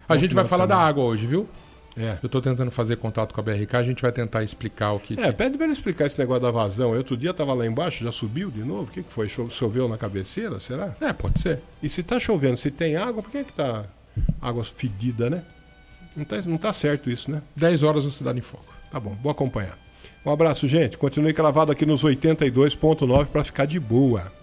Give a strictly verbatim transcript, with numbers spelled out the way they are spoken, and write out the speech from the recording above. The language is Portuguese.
A gente vai falar da água hoje, viu? É. Eu estou tentando fazer contato com a B R K, a gente vai tentar explicar o que... É, pede para ele explicar esse negócio da vazão. Eu, outro dia estava lá embaixo, já subiu de novo? O que, que foi? Cho- Choveu na cabeceira, será? É, pode ser. E se tá chovendo, se tem água, por que que tá água fedida, né? Não tá, não tá certo isso, né? dez horas no Cidade em Foco. Tá bom, vou acompanhar. Um abraço, gente. Continue cravado aqui nos oitenta e dois ponto nove para ficar de boa.